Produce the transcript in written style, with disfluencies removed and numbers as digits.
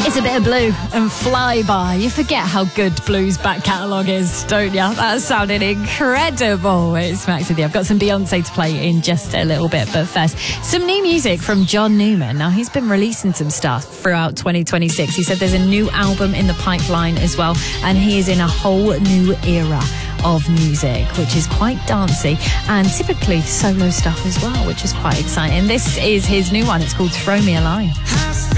It's a bit of Blue and Fly By. You forget how good Blue's back catalogue is, don't you? That sounded incredible. It's Max with you. I've got some Beyonce to play in just a little bit, but first, some new music from John Newman. Now, he's been releasing some stuff throughout 2026. He said there's a new album in the pipeline as well, and he is in a whole new era of music, which is quite dancey and typically solo stuff as well, which is quite exciting. This is his new one. It's called Throw Me a Line.